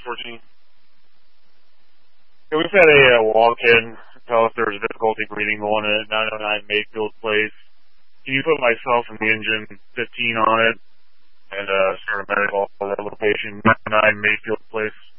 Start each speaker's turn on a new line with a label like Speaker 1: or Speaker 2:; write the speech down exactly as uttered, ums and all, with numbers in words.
Speaker 1: fourteen.
Speaker 2: Yeah, we've had a uh, walk-in tell us there's difficulty breathing the one at nine oh nine Mayfield Place. Can you put myself and the engine fifteen on it and uh, start a medical at that location, nine oh nine Mayfield Place?